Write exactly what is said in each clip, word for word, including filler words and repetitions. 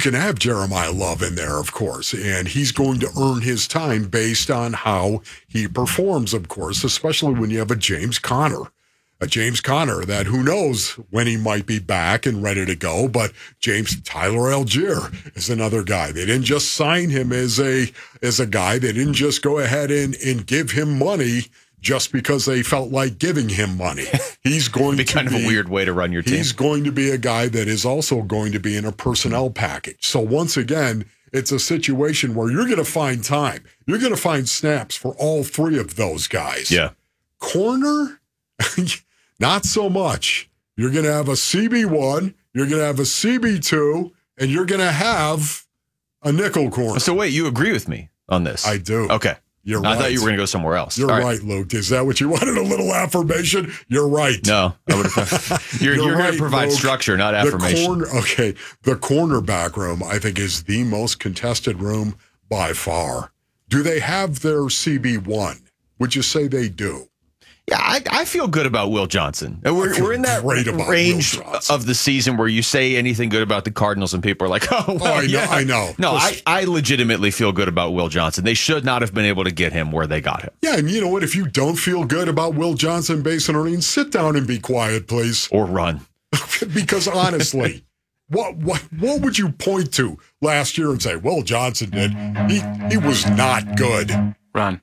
can have Jeremiah Love in there, of course, and he's going to earn his time based on how he performs, of course, especially when you have a James Conner. A James Conner that who knows when he might be back and ready to go, but James Tyler Algier is another guy. They didn't just sign him as a as a guy. They didn't just go ahead and, and give him money just because they felt like giving him money. He's going be to kind be of a weird way to run your team. He's going to be a guy that is also going to be in a personnel package. So once again, it's a situation where you're going to find time. You're going to find snaps for all three of those guys. Yeah. Corner, not so much. You're going to have a C B one, you're going to have a C B two, and you're going to have a nickel corner. So wait, you agree with me on this? I do. Okay. You're I right. thought you were going to go somewhere else. You're All right. right, Luke. Is that what you wanted? A little affirmation? You're right. No, I would have. You're, you're, you're right, going to provide Luke. structure, not affirmation. The corner, okay, the cornerback room, I think, is the most contested room by far. Do they have their C B one? Would you say they do? Yeah, I, I feel good about Will Johnson. We're, we're in that range of the season where you say anything good about the Cardinals and people are like, oh, well, oh I yeah. know. I know. No, I, I legitimately feel good about Will Johnson. They should not have been able to get him where they got him. Yeah, and you know what? If you don't feel good about Will Johnson based on earnings, sit down and be quiet, please. Or run. Because honestly, what what what would you point to last year and say, Will Johnson did? He, he was not good. Run.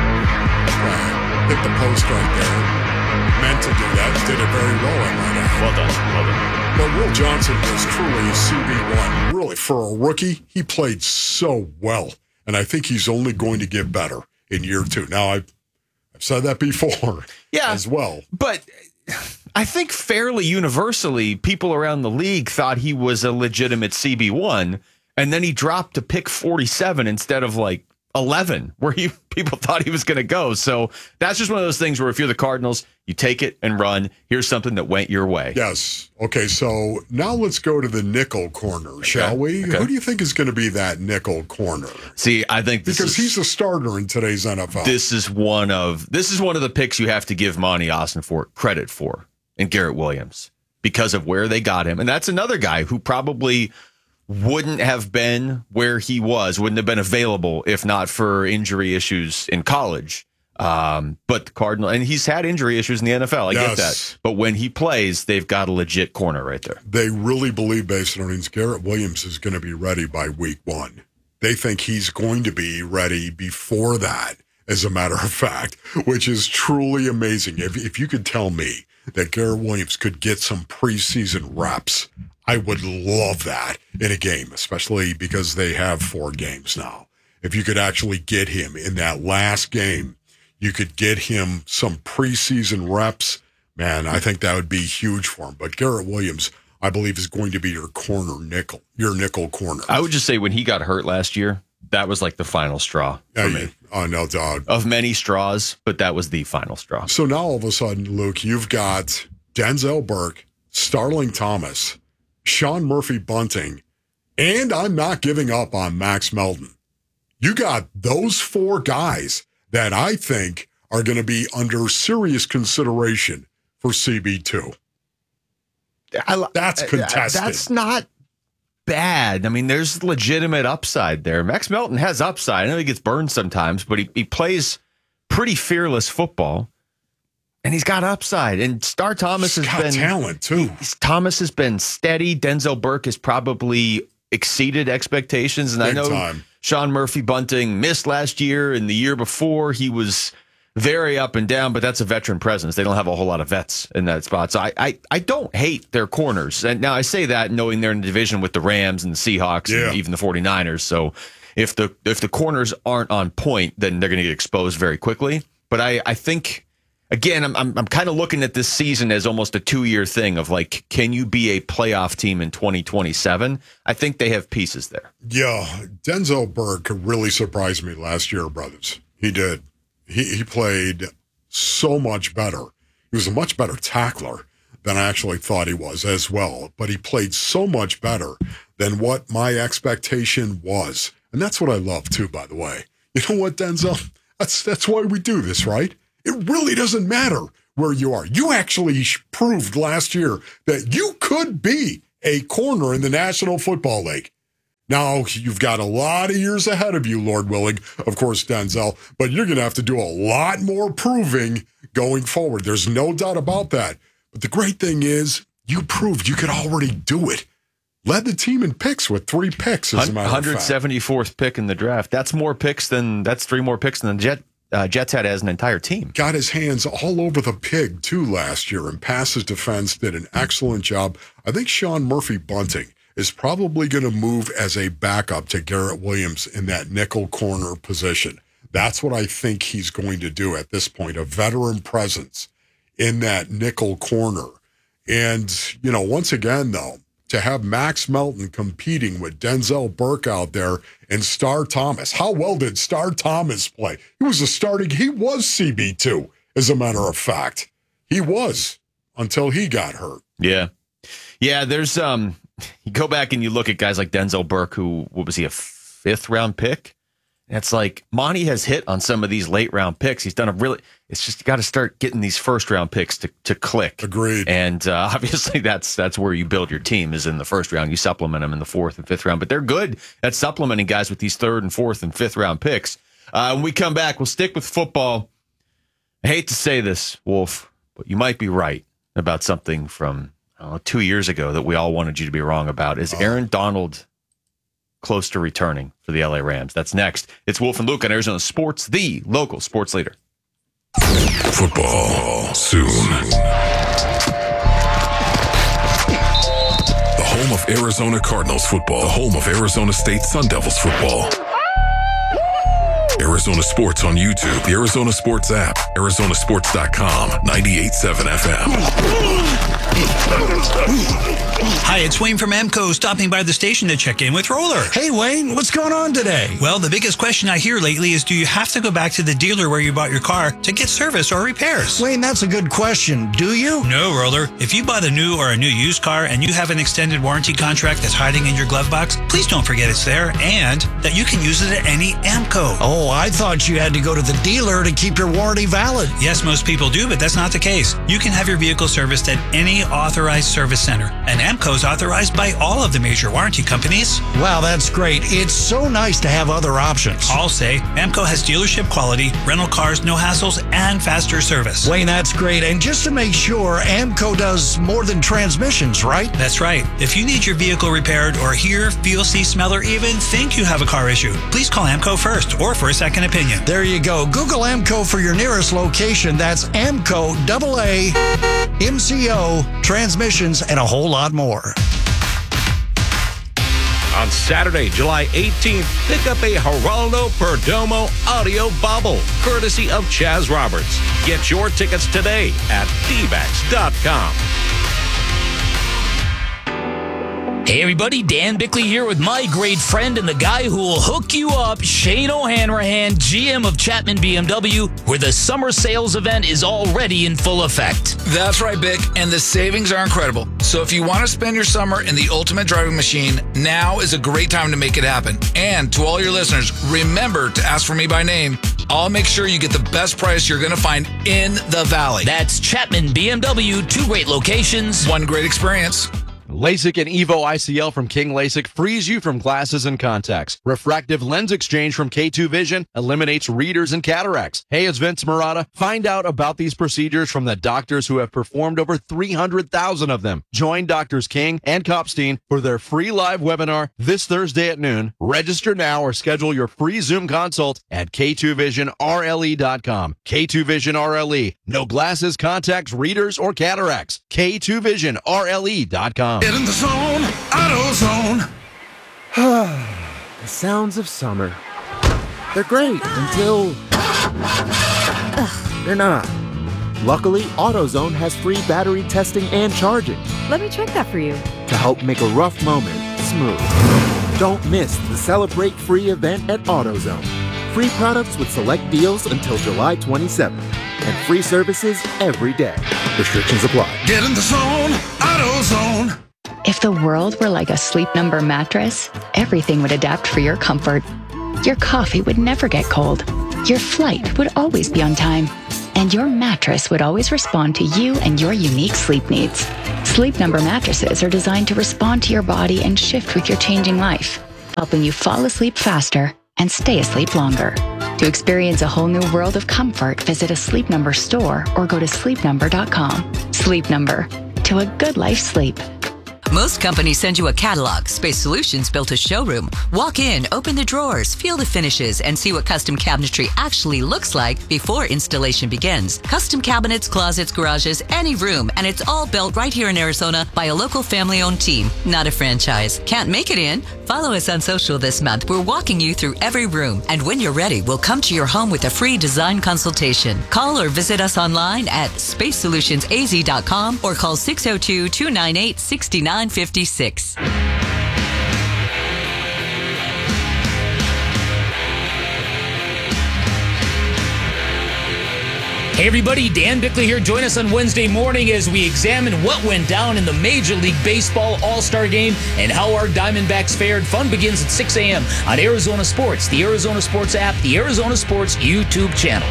Uh, hit the post right there. Meant to do that. Did it very well, I might add. Well done. Well done. But Will Johnson was truly a C B one. Really, for a rookie, he played so well. And I think he's only going to get better in year two. Now, I've, I've said that before yeah, as well. But I think fairly universally, people around the league thought he was a legitimate C B one. And then he dropped to pick forty-seven instead of like eleven, where he, people thought he was going to go. So that's just one of those things where if you're the Cardinals, you take it and run. Here's something that went your way. Yes. Okay, so now let's go to the nickel corner, okay. shall we? Okay. Who do you think is going to be that nickel corner? See, I think this because is, he's a starter in today's N F L. This is one of this is one of the picks you have to give Monty Ossenfort credit for, and Garrett Williams, because of where they got him. And that's another guy who probably wouldn't have been where he was, wouldn't have been available if not for injury issues in college. Um, but the Cardinal, and he's had injury issues in the N F L. I yes. get that. But when he plays, they've got a legit corner right there. They really believe, based on earnings, Garrett Williams is going to be ready by week one. They think he's going to be ready before that, as a matter of fact, which is truly amazing. If, if you could tell me that Garrett Williams could get some preseason reps, I would love that in a game, especially because they have four games now. If you could actually get him in that last game, you could get him some preseason reps. Man, I think that would be huge for him. But Garrett Williams, I believe, is going to be your corner nickel, your nickel corner. I would just say when he got hurt last year, that was like the final straw for yeah, me. Oh, no doubt. Of many straws, but that was the final straw. So now all of a sudden, Luke, you've got Denzel Burke, Starling Thomas, Sean Murphy Bunting, and I'm not giving up on Max Melton. You got those four guys that I think are going to be under serious consideration for C B two. I, that's contested. That's not bad. I mean, there's legitimate upside there. Max Melton has upside. I know he gets burned sometimes, but he, he plays pretty fearless football. And he's got upside. And Star Thomas he's has got been talent too. Thomas has been steady. Denzel Burke has probably exceeded expectations. And Big I know time. Sean Murphy Bunting missed last year, and the year before he was very up and down, but that's a veteran presence. They don't have a whole lot of vets in that spot. So I I, I don't hate their corners. And now I say that knowing they're in the division with the Rams and the Seahawks yeah. and even the 49ers. So if the if the corners aren't on point, then they're going to get exposed very quickly. But I, I think Again, I'm I'm, I'm kind of looking at this season as almost a two-year thing of like, can you be a playoff team in twenty twenty-seven? I think they have pieces there. Yeah, Denzel Burke really surprised me last year, brothers. He did. He he played so much better. He was a much better tackler than I actually thought he was as well. But he played so much better than what my expectation was. And that's what I love, too, by the way. You know what, Denzel? That's that's why we do this, right? It really doesn't matter where you are. You actually proved last year that you could be a corner in the National Football League. Now, you've got a lot of years ahead of you, Lord willing, of course, Denzel, but you're going to have to do a lot more proving going forward. There's no doubt about that. But the great thing is, you proved you could already do it. Led the team in picks with three picks, as a matter of fact. one hundred seventy-fourth pick in the draft. That's more picks than, that's three more picks than the Jet, uh, Jets had as an entire team. Got his hands all over the pig, too, last year, and passes defense did an excellent job. I think Sean Murphy-Bunting is probably going to move as a backup to Garrett Williams in that nickel corner position. That's what I think he's going to do at this point, a veteran presence in that nickel corner. And, you know, once again, though, to have Max Melton competing with Denzel Burke out there and Star Thomas. How well did Star Thomas play? He was a starting, he was C B two, as a matter of fact. He was, until he got hurt. Yeah. Yeah, there's... um. You go back and you look at guys like Denzel Burke, who, what was he, a fifth round pick? And it's like Monty has hit on some of these late round picks. He's done a really, it's just you got to start getting these first round picks to, to click. Agreed. And uh, obviously that's that's where you build your team is in the first round. You supplement them in the fourth and fifth round. But they're good at supplementing guys with these third and fourth and fifth round picks. Uh, when we come back, we'll stick with football. I hate to say this, Wolf, but you might be right about something from Uh, two years ago that we all wanted you to be wrong about. Is Aaron Donald close to returning for the L A Rams? That's next. It's Wolf and Luke on Arizona Sports, the local sports leader. Football soon. The home of Arizona Cardinals football. The home of Arizona State Sun Devils football. Arizona Sports on YouTube, the Arizona Sports app, Arizona Sports dot com, ninety-eight point seven F M. Hi, it's Wayne from Amco, stopping by the station to check in with Roller. Hey, Wayne, what's going on today? Well, the biggest question I hear lately is, do you have to go back to the dealer where you bought your car to get service or repairs? Wayne, that's a good question. Do you? No, Roller. If you bought a new or a new used car and you have an extended warranty contract that's hiding in your glove box, please don't forget it's there and that you can use it at any Amco. Oh, I thought you had to go to the dealer to keep your warranty valid. Yes, most people do, but that's not the case. You can have your vehicle serviced at any authorized service center, and Amco's authorized by all of the major warranty companies. Wow, that's great. It's so nice to have other options. I'll say Amco has dealership quality, rental cars, no hassles, and faster service. Wayne, that's great. And just to make sure, Amco does more than transmissions, right? That's right. If you need your vehicle repaired or hear, feel, see, smell, or even think you have a car issue, please call Amco first or for a second opinion. There you go. Google Amco for your nearest location. That's Amco, double A, M C O, transmissions, and a whole lot more. On Saturday, July eighteenth, pick up a Geraldo Perdomo audio bobble, courtesy of Chaz Roberts. Get your tickets today at D backs dot com. Hey everybody, Dan Bickley here with my great friend and the guy who will hook you up, Shane O'Hanrahan, G M of Chapman B M W, where the summer sales event is already in full effect. That's right, Bick, and the savings are incredible. So if you want to spend your summer in the ultimate driving machine, now is a great time to make it happen. And to all your listeners, remember to ask for me by name. I'll make sure you get the best price you're going to find in the Valley. That's Chapman B M W, two great locations, one great experience. LASIK and Evo I C L from King LASIK frees you from glasses and contacts. Refractive lens exchange from K two Vision eliminates readers and cataracts. Hey, it's Vince Murata. Find out about these procedures from the doctors who have performed over three hundred thousand of them. Join Doctors King and Kopstein for their free live webinar this Thursday at noon. Register now or schedule your free Zoom consult at K two vision R L E dot com. K two Vision R L E. No glasses, contacts, readers, or cataracts. K two Vision R L E dot com. Get in the zone, AutoZone. The sounds of summer. They're great until they're not. Luckily, AutoZone has free battery testing and charging. Let me check that for you. To help make a rough moment smooth. Don't miss the Celebrate Free event at AutoZone. Free products with select deals until July twenty-seventh. And free services every day. Restrictions apply. Get in the zone, AutoZone. If the world were like a Sleep Number mattress, everything would adapt for your comfort. Your coffee would never get cold. Your flight would always be on time. And your mattress would always respond to you and your unique sleep needs. Sleep Number mattresses are designed to respond to your body and shift with your changing life. helping you fall asleep faster and stay asleep longer. To experience a whole new world of comfort, visit a Sleep Number store or go to sleep number dot com. Sleep Number, to a good life sleep. Most companies send you a catalog. Space Solutions built a showroom. Walk in, open the drawers, feel the finishes, and see what custom cabinetry actually looks like before installation begins. Custom cabinets, closets, garages, any room, and it's all built right here in Arizona by a local family-owned team, not a franchise. Can't make it in? Follow us on social this month. We're walking you through every room, and when you're ready, we'll come to your home with a free design consultation. Call or visit us online at space solutions a z dot com or call six oh two, two nine eight, six nine five six. Hey everybody, Dan Bickley here. Join us on Wednesday morning as we examine what went down in the Major League Baseball All-Star Game and how our Diamondbacks fared. Fun begins at six a.m. on Arizona Sports, the Arizona Sports app, the Arizona Sports YouTube channel.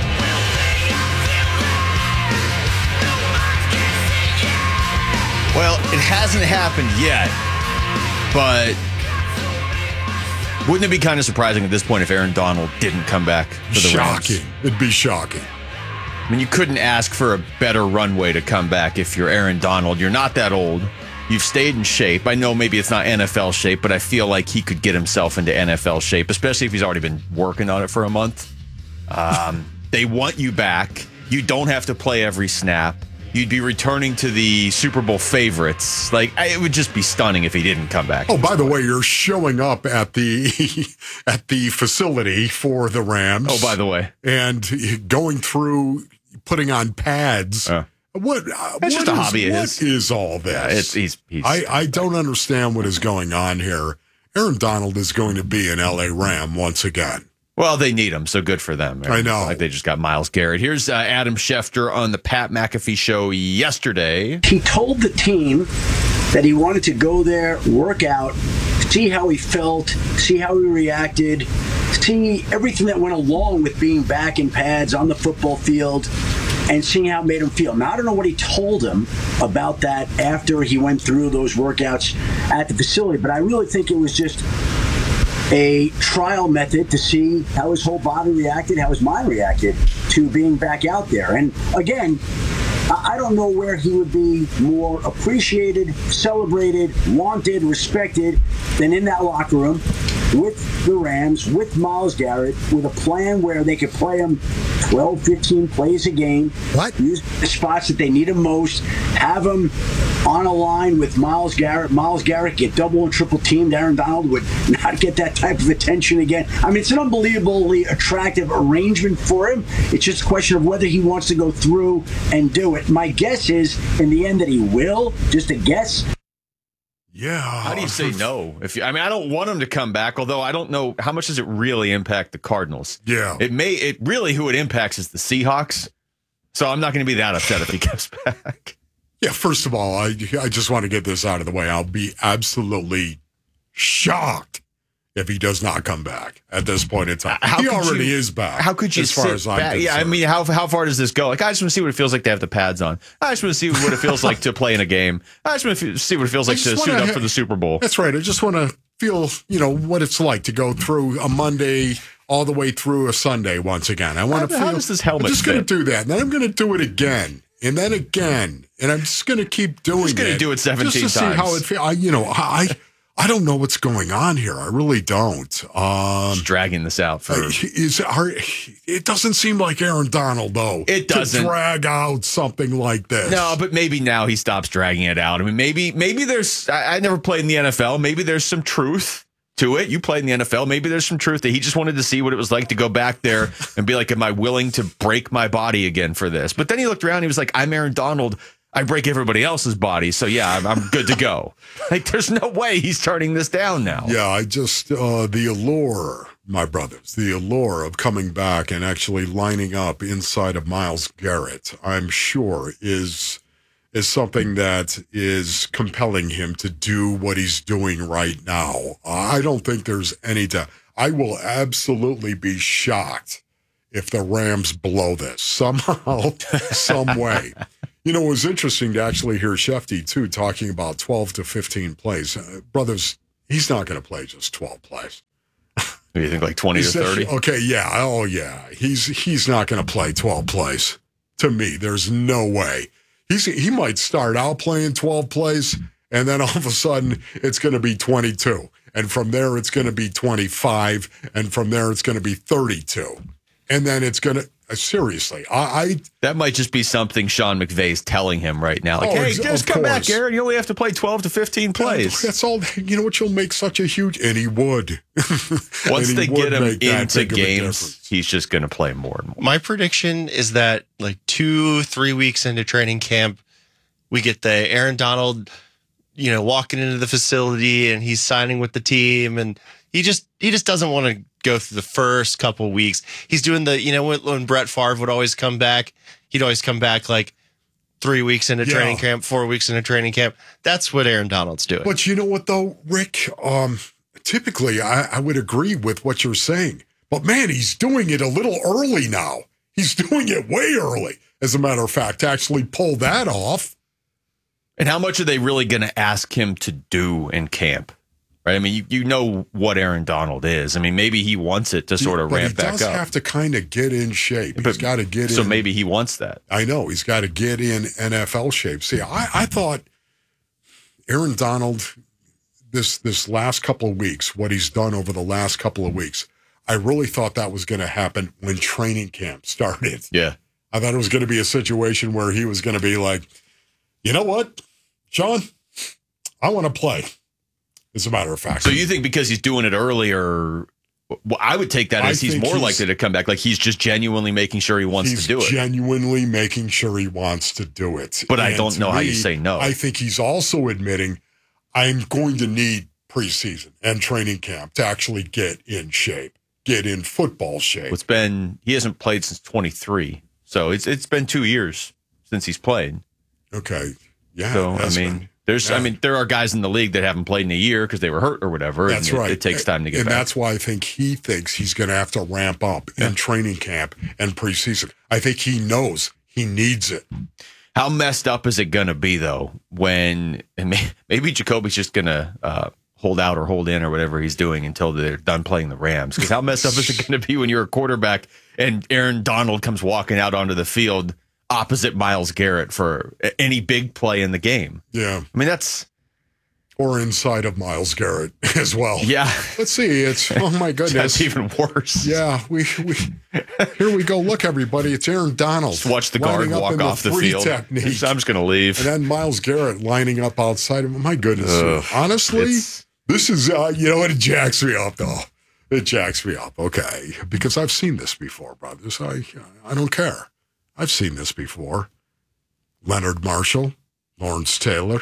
Well, it hasn't happened yet, but wouldn't it be kind of surprising at this point if Aaron Donald didn't come back for the Rams? Shocking. It'd be shocking. I mean, you couldn't ask for a better runway to come back if you're Aaron Donald. You're not that old. You've stayed in shape. I know maybe it's not N F L shape, but I feel like he could get himself into N F L shape, especially if he's already been working on it for a month. Um, they want you back. You don't have to play every snap. You'd be returning to the Super Bowl favorites. Like, it would just be stunning if he didn't come back. Oh, by the way, you're showing up at the at the facility for the Rams. Oh, by the way. And going through, putting on pads. Uh, what? Uh, That's what just a is, hobby of what his. is all this? Yeah, it's, he's, he's, I, I don't understand what is going on here. Aaron Donald is going to be an L A Ram once again. Well, they need him, so good for them. I know. Like they just got Myles Garrett. Here's uh, Adam Schefter on the Pat McAfee show yesterday. He told the team that he wanted to go there, work out, see how he felt, see how he reacted, see everything that went along with being back in pads on the football field, and seeing how it made him feel. Now, I don't know what he told him about that after he went through those workouts at the facility, but I really think it was just a trial method to see how his whole body reacted, how his mind reacted to being back out there. And again, I don't know where he would be more appreciated, celebrated, wanted, respected than in that locker room with the Rams, with Myles Garrett, with a plan where they could play him twelve, fifteen plays a game. What? Use the spots that they need him most. Have him on a line with Myles Garrett. Myles Garrett get double and triple teamed. Aaron Donald would not get that type of attention again. I mean, it's an unbelievably attractive arrangement for him. It's just a question of whether he wants to go through and do it. My guess is, in the end, that he will. Just a guess. Yeah. How do you say no? If you, I mean, I don't want him to come back, although I don't know how much does it really impact the Cardinals. Yeah. It may. It really who it impacts is the Seahawks. So I'm not going to be that upset if he comes back. Yeah, first of all, I I just want to get this out of the way. I'll be absolutely shocked if he does not come back at this point in time. How he could already you, is back. How could you as far sit as I'm back? Yeah, I concerned. mean, how how far does this go? Like, I just want to see what it feels like to have the pads on. I just want to see what it feels like to play in a game. I just want to see what it feels I like to just suit wanna up ha- for the Super Bowl. That's right. I just want to feel, you know, what it's like to go through a Monday all the way through a Sunday once again. I want How- to how feel. does this helmet I'm just going to fit? do that, and then I'm going to do it again, and then again, and I'm just going to keep doing it. Just gonna do it seventeen just to times. see how it feels. I, you know, I I don't know what's going on here. I really don't. Um, Just dragging this out for. is are, it doesn't seem like Aaron Donald though. It doesn't. to drag out something like this. No, but maybe now he stops dragging it out. I mean, maybe maybe there's. I, I never played in the N F L. Maybe there's some truth to it. You played in the N F L. Maybe there's some truth that he just wanted to see what it was like to go back there and be like, am I willing to break my body again for this? But then he looked around. And he was like, I'm Aaron Donald. I break everybody else's body. So, yeah, I'm, I'm good to go. Like, there's no way he's turning this down now. Yeah, I just, uh, the allure, my brothers, the allure of coming back and actually lining up inside of Myles Garrett, I'm sure is is something that is compelling him to do what he's doing right now. I don't think there's any doubt. I will absolutely be shocked if the Rams blow this somehow, some way. You know, it was interesting to actually hear Shefty, too, talking about twelve to fifteen plays. Uh, brothers, he's not going to play just twelve plays. You think like twenty He's to thirty? Okay, yeah. Oh, yeah. He's he's not going to play twelve plays. To me, there's no way. He's He might start out playing twelve plays, and then all of a sudden it's going to be twenty-two. And from there, it's going to be twenty-five. And from there, it's going to be thirty-two. And then it's going to, uh, seriously, I, I. That might just be something Sean McVay's telling him right now. Like, Oh, hey, ex- just of come back, course. Aaron. You only have to play twelve to fifteen plays. That's all. You know what? You'll make such a huge, and he would. Once And he they would get him make that into big of a games, difference. he's just going to play more and more. My prediction is that like two, three weeks into training camp, we get the Aaron Donald, you know, walking into the facility and he's signing with the team, and he just he just doesn't want to go through the first couple weeks. He's doing the, you know, when, when Brett Favre would always come back, he'd always come back like three weeks into Yeah. training camp, four weeks into training camp. That's what Aaron Donald's doing. But you know what, though, Rick? Um, typically, I, I would agree with what you're saying. But, man, he's doing it a little early now. He's doing it way early, as a matter of fact, to actually pull that off. And how much are they really going to ask him to do in camp? Right? I mean, you, you know what Aaron Donald is. I mean, maybe he wants it to sort of but ramp he back does up. have to kind of get in shape. He's But- got to get so in. maybe he wants that. I know. He's got to get in N F L shape. See, I, I thought Aaron Donald, this this last couple of weeks, what he's done over the last couple of weeks, I really thought that was going to happen when training camp started. Yeah. I thought it was going to be a situation where he was going to be like, you know what, Sean, I want to play. As a matter of fact. So you think because he's doing it earlier, well, I would take that I as he's think more he's- likely to come back. Like he's just genuinely making sure he wants He's to do it. genuinely making sure he wants to do it. But I And don't to know how me, you say no. I think he's also admitting I'm going to need preseason and training camp to actually get in shape, get in football shape. It's been he hasn't played since twenty-three, so it's it's been two years since he's played. Okay, yeah. So I that's mean, been- there's yeah. I mean there are guys in the league that haven't played in a year because they were hurt or whatever. That's and it- right. It, takes time to get and back. that's why I think he thinks he's going to have to ramp up in training camp and preseason. I think he knows he needs it. How messed up is it going to be though when and may, maybe Jacoby's just going to uh, hold out or hold in or whatever he's doing until they're done playing the Rams? Because how messed up is it going to be when you're a quarterback and Aaron Donald comes walking out onto the field opposite Myles Garrett for a- any big play in the game? Yeah. I mean, that's Or inside of Myles Garrett as well. Yeah. Let's see. It's, oh my goodness. That's even worse. Yeah, we we here we go. Look, everybody, it's Aaron Donald. Just watch the guard lining up walk in off the three field. technique. I'm just going to leave. And then Myles Garrett lining up outside of him. My goodness. Ugh, Honestly, it's- this is, uh, you know what? It jacks me up, though. It jacks me up. Okay. Because I've seen this before, brothers. I, I don't care. I've seen this before. Leonard Marshall, Lawrence Taylor.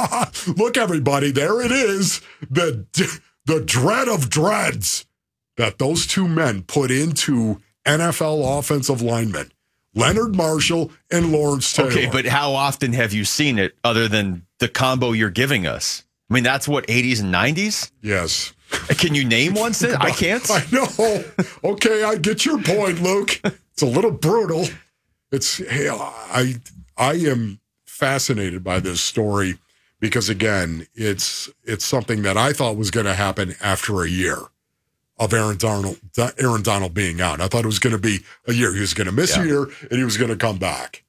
Look, everybody, there it is. The, the dread of dreads that those two men put into N F L offensive linemen. Leonard Marshall and Lawrence Taylor. Okay, but how often have you seen it other than the combo you're giving us? I mean, that's what, eighties and nineties? Yes. Can you name one? Sid? I can't. I know. Okay, I get your point, Luke. It's a little brutal. It's hey, I I am fascinated by this story because again, it's it's something that I thought was going to happen after a year of Aaron Donald Aaron Donald being out. I thought it was going to be a year. He was going to miss Yeah. a year and he was going to come back.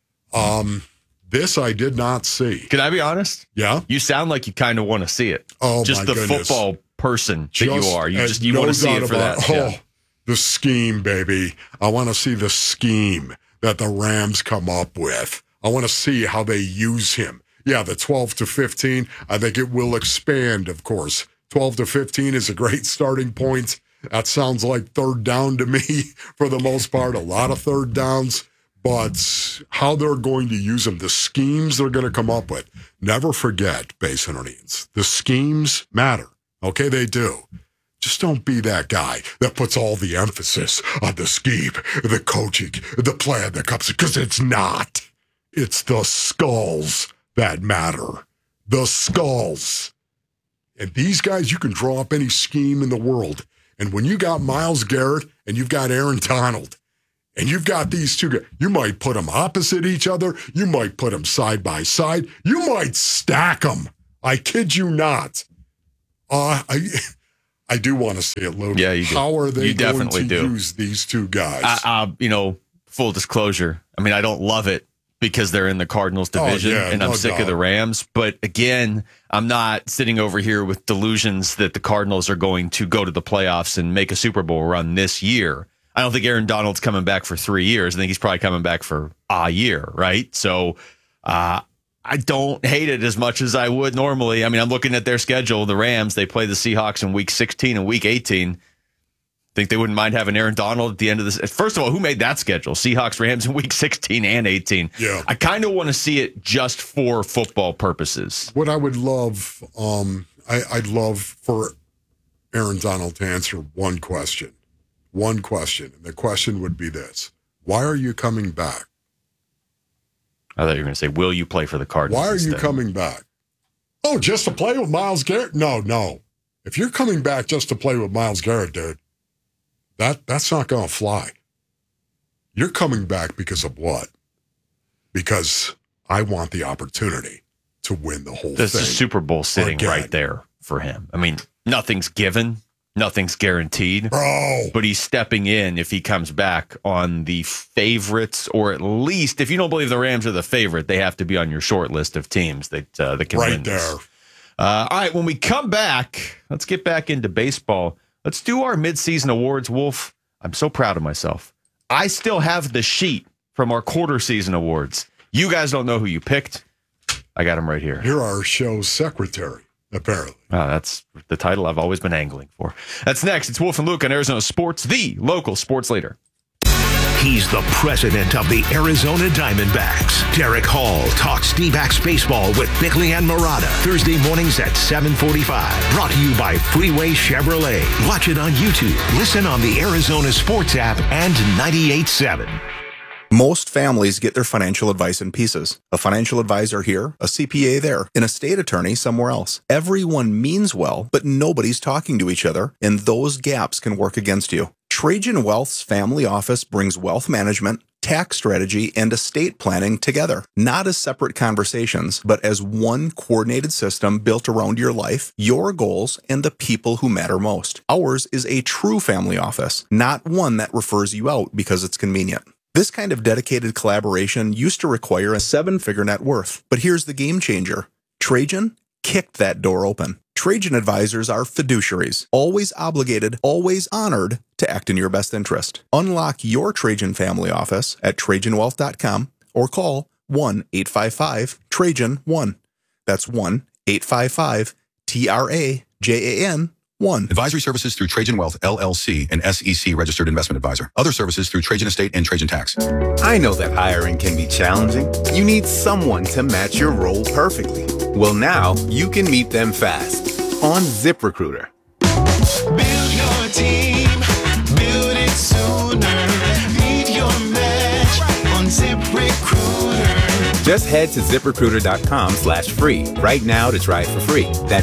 Um, this I did not see. Can I be honest? Yeah. You sound like you kind of want to see it. Oh, just my the goodness. football person that you Just- are. You uh, just you no want to see doubt it for about- that. Oh, Yeah. the scheme, baby. I want to see the scheme that the Rams come up with. I want to see how they use him. Yeah, the twelve to fifteen, I think it will expand, of course. twelve to fifteen is a great starting point. That sounds like third down to me for the most part, a lot of third downs. But how they're going to use them, the schemes they're going to come up with. Never forget, base Indians, the schemes matter. Okay, they do. Just don't be that guy that puts all the emphasis on the scheme, the coaching, the plan that comes, because it's not. It's the skulls that matter. The skulls. And these guys, you can draw up any scheme in the world. And when you got Myles Garrett and you've got Aaron Donald, and you've got these two guys, you might put them opposite each other. You might put them side by side. You might stack them. I kid you not. Uh, I I do want to see it, Logan. Yeah, you do. How are they You going definitely to do. use these two guys? Uh, uh, you know, full disclosure. I mean, I don't love it because they're in the Cardinals division Oh, yeah, and I'm no sick doubt. of the Rams. But again, I'm not sitting over here with delusions that the Cardinals are going to go to the playoffs and make a Super Bowl run this year. I don't think Aaron Donald's coming back for three years. I think he's probably coming back for a year, right? So uh, I don't hate it as much as I would normally. I mean, I'm looking at their schedule. The Rams, they play the Seahawks in week sixteen and week eighteen. Think they wouldn't mind having Aaron Donald at the end of this. First of all, who made that schedule? Seahawks, Rams in week sixteen and eighteen. Yeah. I kind of want to see it just for football purposes. What I would love, um, I, I'd love for Aaron Donald to answer one question. One question. And the question would be this. Why are you coming back? I thought you were going to say, will you play for the Cardinals? Why are you instead? coming back? Oh, just to play with Myles Garrett? No, no. If you're coming back just to play with Myles Garrett, dude, that that's not going to fly. You're coming back because of what? Because I want the opportunity to win the whole This thing. is Super Bowl sitting again. right there for him. I mean, nothing's given. Nothing's guaranteed. Bro. But he's stepping in if he comes back on the favorites, or at least if you don't believe the Rams are the favorite, they have to be on your short list of teams that, uh, that can Right win this. there. Uh, all right, when we come back, let's get back into baseball. Let's do our midseason awards, Wolf. I'm so proud of myself. I still have the sheet from our quarter season awards. You guys don't know who you picked. I got them right here. You're our show's secretary, apparently. Oh, that's the title I've always been angling for. That's next. It's Wolf and Luke on Arizona Sports, the local sports leader. He's the president of the Arizona Diamondbacks. Derek Hall talks D-backs baseball with Bickley and Murata. Thursday mornings at seven forty-five. Brought to you by Freeway Chevrolet. Watch it on YouTube. Listen on the Arizona Sports app and ninety-eight point seven. Most families get their financial advice in pieces. A financial advisor here, a C P A there, an estate attorney somewhere else. Everyone means well, but nobody's talking to each other, and those gaps can work against you. Trajan Wealth's family office brings wealth management, tax strategy, and estate planning together, not as separate conversations, but as one coordinated system built around your life, your goals, and the people who matter most. Ours is a true family office, not one that refers you out because it's convenient. This kind of dedicated collaboration used to require a seven-figure net worth, but here's the game changer. Trajan kicked that door open. Trajan advisors are fiduciaries, always obligated, always honored to act in your best interest. Unlock your Trajan family office at Trajan Wealth dot com or call one eight five five Trajan one. That's one eight five five T R A J A N one. Advisory services through Trajan Wealth, L L C, an S E C registered investment advisor. Other services through Trajan Estate and Trajan Tax. I know that hiring can be challenging. You need someone to match your role perfectly. Well, now you can meet them fast on ZipRecruiter. Build your team, build it sooner. Meet your match on ZipRecruiter. Just head to ZipRecruiter dot com slash free right now to try it for free. That's